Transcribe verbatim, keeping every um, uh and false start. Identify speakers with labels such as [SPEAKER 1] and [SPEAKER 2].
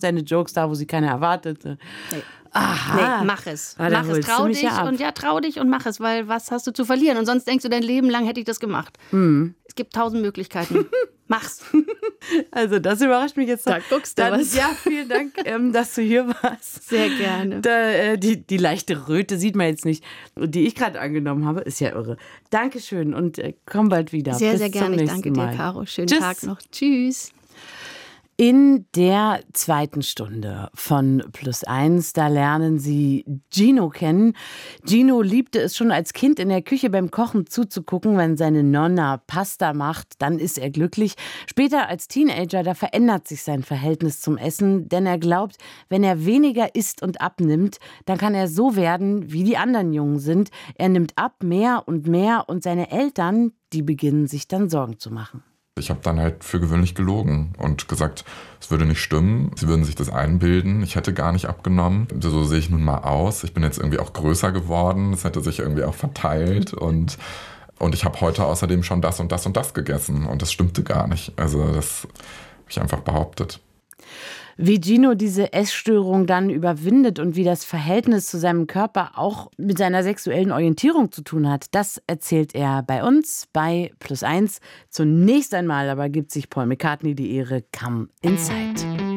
[SPEAKER 1] machst deine Jokes da, wo sie keiner erwartet. Nee. Aha.
[SPEAKER 2] Nee, mach es.
[SPEAKER 1] Ah,
[SPEAKER 2] mach es, trau dich und ja, trau dich und mach es, weil was hast du zu verlieren? Und sonst denkst du, dein Leben lang hätte ich das gemacht.
[SPEAKER 1] Hm.
[SPEAKER 2] Es gibt tausend Möglichkeiten. Mach's.
[SPEAKER 1] Also das überrascht mich jetzt.
[SPEAKER 2] Da guckst du
[SPEAKER 1] Dann,
[SPEAKER 2] was.
[SPEAKER 1] Ja, vielen Dank, ähm, dass du hier warst.
[SPEAKER 2] Sehr gerne.
[SPEAKER 1] Da, äh, die, die leichte Röte sieht man jetzt nicht, die ich gerade angenommen habe, ist ja irre. Dankeschön und äh, komm bald wieder.
[SPEAKER 2] Sehr,
[SPEAKER 1] Bis
[SPEAKER 2] sehr gerne. Ich danke
[SPEAKER 1] Mal.
[SPEAKER 2] dir, Caro. Schönen
[SPEAKER 1] Tschüss.
[SPEAKER 2] Tag noch. Tschüss.
[SPEAKER 1] In der zweiten Stunde von Plus eins, da lernen Sie Gino kennen. Gino liebte es schon als Kind in der Küche beim Kochen zuzugucken, wenn seine Nonna Pasta macht, dann ist er glücklich. Später als Teenager, da verändert sich sein Verhältnis zum Essen, denn er glaubt, wenn er weniger isst und abnimmt, dann kann er so werden, wie die anderen Jungen sind. Er nimmt ab, mehr und mehr und seine Eltern, die beginnen sich dann Sorgen zu machen.
[SPEAKER 3] Ich habe dann halt für gewöhnlich gelogen und gesagt, es würde nicht stimmen. Sie würden sich das einbilden. Ich hätte gar nicht abgenommen. So sehe ich nun mal aus. Ich bin jetzt irgendwie auch größer geworden. Es hätte sich irgendwie auch verteilt. Und, und ich habe heute außerdem schon das und das und das gegessen. Und das stimmte gar nicht. Also das habe ich einfach behauptet.
[SPEAKER 1] Wie Gino diese Essstörung dann überwindet und wie das Verhältnis zu seinem Körper auch mit seiner sexuellen Orientierung zu tun hat, das erzählt er bei uns bei Plus eins. Zunächst einmal aber gibt sich Paul McCartney die Ehre, Come Inside.